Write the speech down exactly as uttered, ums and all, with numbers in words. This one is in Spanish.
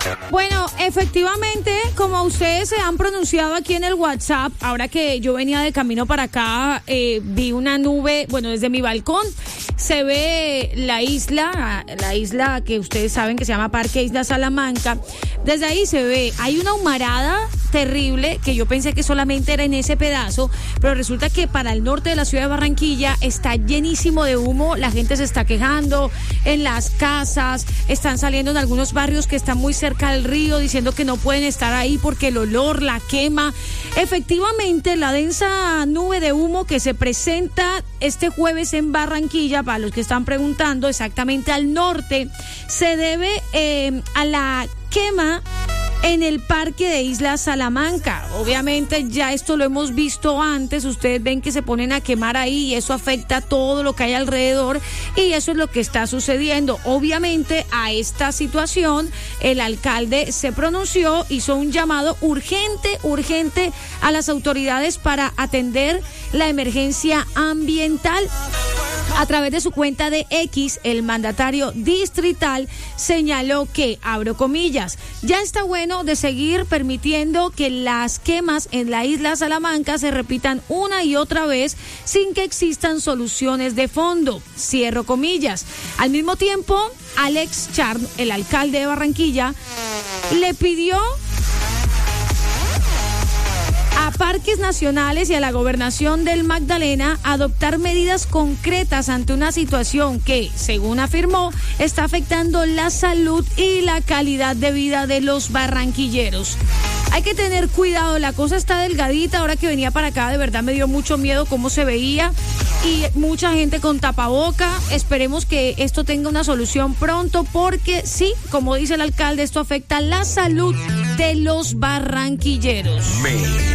Bueno, efectivamente, como ustedes se han pronunciado aquí en el WhatsApp, ahora que yo venía de camino para acá, eh, vi una nube, bueno, desde mi balcón se ve la isla, la isla que ustedes saben que se llama Parque Isla Salamanca. Desde ahí se ve, hay una humarada terrible que yo pensé que solamente era en ese pedazo, pero resulta que para el norte de la ciudad de Barranquilla está llenísimo de humo, la gente se está quejando en las casas, están saliendo en algunos barrios que están muy cerca del río diciendo que no pueden estar ahí porque el olor, la quema. Efectivamente, la densa nube de humo que se presenta este jueves en Barranquilla, para los que están preguntando, exactamente al norte, se debe eh, a la quema en el parque de Isla Salamanca. Obviamente ya esto lo hemos visto antes, ustedes ven que se ponen a quemar ahí y eso afecta todo lo que hay alrededor y eso es lo que está sucediendo. Obviamente a esta situación el alcalde se pronunció, hizo un llamado urgente, urgente a las autoridades para atender la emergencia ambiental. A través de su cuenta de X, el mandatario distrital señaló que, abro comillas, ya está bueno de seguir permitiendo que las quemas en la isla Salamanca se repitan una y otra vez sin que existan soluciones de fondo, cierro comillas. Al mismo tiempo, Alex Charn, el alcalde de Barranquilla, le pidió a Parques Nacionales y a la Gobernación del Magdalena adoptar medidas concretas ante una situación que, según afirmó, está afectando la salud y la calidad de vida de los barranquilleros. Hay que tener cuidado, la cosa está delgadita. Ahora que venía para acá, de verdad me dio mucho miedo cómo se veía y mucha gente con tapaboca. Esperemos que esto tenga una solución pronto porque sí, como dice el alcalde, esto afecta la salud de los barranquilleros.